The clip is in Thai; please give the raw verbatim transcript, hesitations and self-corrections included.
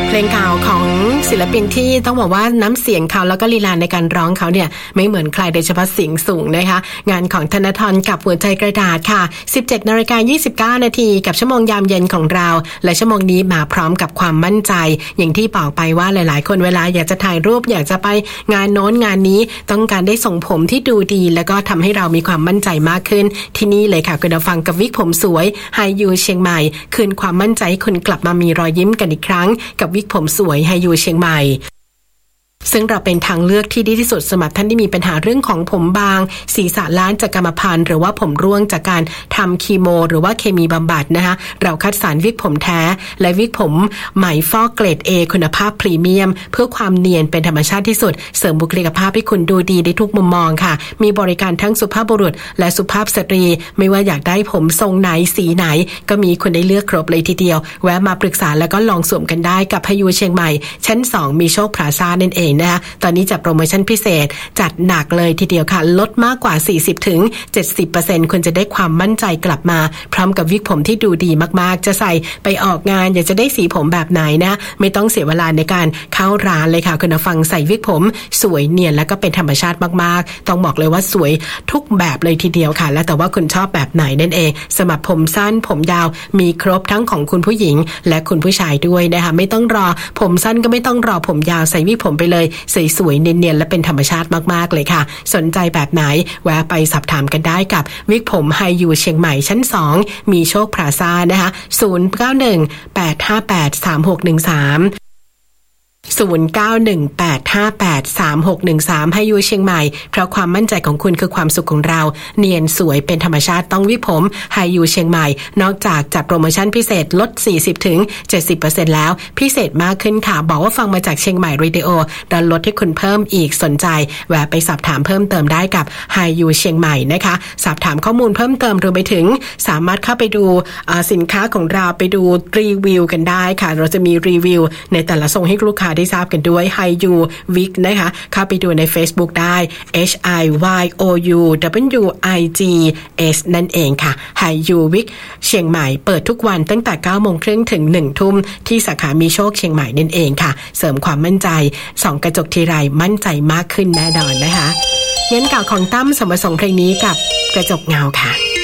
เพลงเก่าของศิลปินที่ต้องบอกว่าน้ำเสียงเขาแล้วก็ลีลาในการร้องเขาเนี่ยไม่เหมือนใครโดยเฉพาะเสียงสูงนะคะงานของธนธรกับหัวใจกระดาษค่ะ สิบเจ็ดนาฬิกายี่สิบเก้านาทีกับชั่วโมงยามเย็นของเราและชั่วโมงนี้มาพร้อมกับความมั่นใจอย่างที่บอกไปว่าหลายๆคนเวลาอยากจะถ่ายรูปอยากจะไปงานโน้นงานนี้ต้องการได้ทรงผมที่ดูดีแล้วก็ทำให้เรามีความมั่นใจมากขึ้นที่นี่เลยค่ะคุณผู้ฟังกับวิกผมสวยไฮยูเชียงใหม่คืนความมั่นใจให้คุณกลับมามีรอยยิ้มกันอีกครั้งกับวิกผมสวยไฮยูเชียงใหม่ซึ่งเราเป็นทางเลือกที่ดีที่สุดสำหรับท่านที่มีปัญหาเรื่องของผมบางศีรษะล้านจากกรรมพันธุ์หรือว่าผมร่วงจากการทำคีโมหรือว่าเคมีบำบัดนะคะเราคัดสรรวิกผมแท้และวิกผมไหมฟอกเกรด A คุณภาพพรีเมียมเพื่อความเนียนเป็นธรรมชาติที่สุดเสริมบุคลิกภาพให้คุณดูดีในทุกมุมมองค่ะมีบริการทั้งสุภาพบุรุษและสุภาพสตรีไม่ว่าอยากได้ผมทรงไหนสีไหนก็มีคุณได้เลือกครบเลยทีเดียวแวะมาปรึกษาแล้วก็ลองสวมกันได้กับไฮยูเชียงใหม่ชั้นสองมีโชคพลาซ่านั่นเองนะคะตอนนี้จัดโปรโมชั่นพิเศษจัดหนักเลยทีเดียวค่ะลดมากกว่า สี่สิบถึงเจ็ดสิบเปอร์เซ็นต์ คุณจะได้ความมั่นใจกลับมาพร้อมกับวิกผมที่ดูดีมากๆจะใส่ไปออกงานอยากจะได้สีผมแบบไหนนะไม่ต้องเสียเวลาในการเข้าร้านเลยค่ะคุณผู้ฟังใส่วิกผมสวยเนียนแล้วก็เป็นธรรมชาติมากๆต้องบอกเลยว่าสวยทุกแบบเลยทีเดียวค่ะแล้วแต่ว่าคุณชอบแบบไหนนั่นเองสำหรับผมสั้นผมยาวมีครบทั้งของคุณผู้หญิงและคุณผู้ชายด้วยนะคะไม่ต้องรอผมสั้นก็ไม่ต้องรอผมยาวใส่วิกผมไปเลยสวยๆเนียนๆและเป็นธรรมชาติมากๆเลยค่ะสนใจแบบไหนแวะไปสอบถามกันได้กับวิกผมไฮยูเชียงใหม่ชั้นสองมีโชคพลาซ่านะคะศูนย์ เก้า หนึ่ง แปด ห้า แปด สาม หก หนึ่ง สามศูนย์ เก้า หนึ่ง แปด ห้า แปด สาม หก หนึ่ง สามให้ยูเชียงใหม่เพราะความมั่นใจของคุณคือความสุขของเราเนียนสวยเป็นธรรมชาติต้องวิผมให้ยูเชียงใหม่นอกจากจัดโปรโมชั่นพิเศษลด สี่สิบถึงเจ็ดสิบเปอร์เซ็นต์ แล้วพิเศษมากขึ้นค่ะบอกว่าฟังมาจากเชียงใหม่เรดิโอเราลดให้คุณเพิ่มอีกสนใจแวะไปสอบถามเพิ่มเติมได้กับไฮยูเชียงใหม่นะคะสอบถามข้อมูลเพิ่มเติมรวมไปถึงสามารถเข้าไปดูสินค้าของเราไปดูรีวิวกันได้ค่ะเราจะมีรีวิวในแต่ละทรงให้ลูกค้าได้ทราบกันด้วยไฮยูวิกนะคะเข้าไปดูใน Facebook ได้ H I Y O U W I G S นั่นเองค่ะไฮยูวิกเชียงใหม่เปิดทุกวันตั้งแต่ เก้าโมงครึ่งถึง หนึ่งทุ่มที่สาขามีโชคเชียงใหม่นั่นเองค่ะเสริมความมั่นใจส่องกระจกทีไรมั่นใจมากขึ้นแน่นอนนะคะเงินเก่าของตั้มสมประสงค์เพลงนี้กับกระจกเงาค่ะ